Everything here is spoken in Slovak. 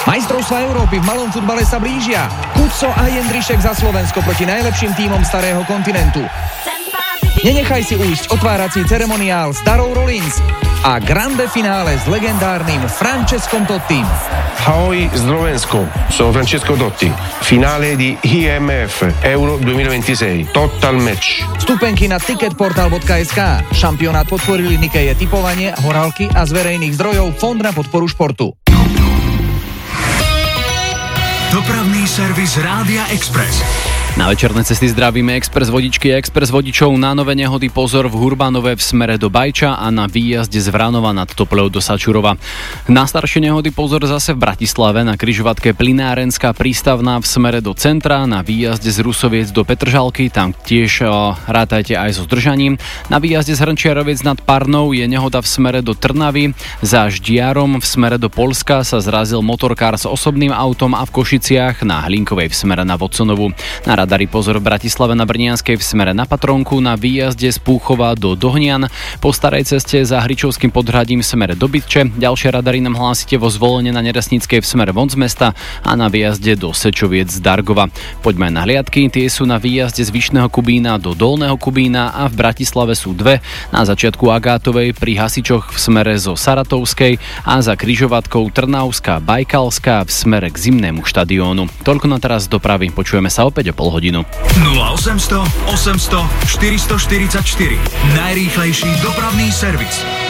Majstrovstvá Európy v malom futbale sa blížia. Kuco a Jendrišek za Slovensko proti najlepším tímom starého kontinentu. Nenechaj si ujsť otvárací ceremoniál s Darou Rollins a grande finále s legendárnym Francescom Tottim. Ahoj Slovensko, sono Francesco Totti. Finale di IMF Euro 2026. Total match. Vstupenky na ticketportal.sk. Šampionát podporili Nikeje typovanie, horálky a z verejných zdrojov Fond na podporu športu. Dopravný servis Rádia Express. Na večerné cesty zdravíme Express vodičky a Express vodičov. Na nové nehody pozor v Hurbanove v smere do Bajča a na výjazde z Vranova nad Topľou do Sačurova. Na staršie nehody pozor zase v Bratislave na križovatke Plynárenská prístavná v smere do centra, na výjazde z Rusoviec do Petržalky, tam tiež rátajte aj so zdržaním. Na výjazde z Hrnčiaroviec nad Parnou je nehoda v smere do Trnavy, za Ždiarom v smere do Poľska sa zrazil motorkár s osobným autom a v Košiciach na Hlinkovej v smere na Vodsonovu. Na radari pozor v Bratislave na Brnianskej v smere na Patronku, na výjazde z Púchova do Dohnian, po starej ceste za Hričovským podhradím v smere do Bytče, ďalšie radary nám hlásite vo Zvolene na Neresnickej v smere von z mesta a na výjazde do Sečoviec z Dargova. Poďme na hliadky, tie sú na výjazde z Vyšného Kubína do Dolného Kubína a v Bratislave sú dve, na začiatku Agátovej pri Hasičoch v smere zo Saratovskej a za križovatkou Trnavská Bajkalská v smere k Zimnému štadiónu. Toľko na teraz dopravy, počujeme sa opäť o pol hodinu. 0800 800 444. Najrýchlejší dopravný servis.